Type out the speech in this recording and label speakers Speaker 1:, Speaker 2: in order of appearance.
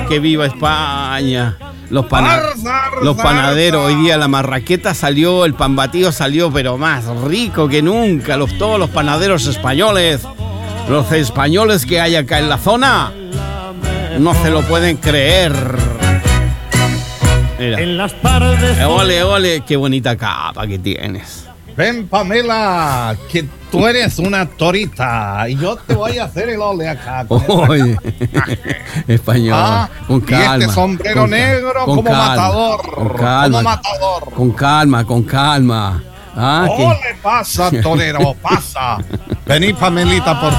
Speaker 1: que viva España. Los panaderos, hoy día la marraqueta salió, el pan batido salió, pero más rico que nunca. Todos los panaderos españoles, los españoles que hay acá en la zona, no se lo pueden creer. Mira.
Speaker 2: En las tardes.
Speaker 1: Ole, ole, qué bonita capa que tienes.
Speaker 3: Ven, Pamela, que tú eres una torita y yo te voy a hacer el ole acá.
Speaker 1: Oye, español, con calma.
Speaker 3: Y este sombrero negro como matador.
Speaker 1: Con calma.
Speaker 3: Como matador.
Speaker 1: Con calma, con calma.
Speaker 3: Ole, pasa, torero, pasa. Vení, Pamelita, por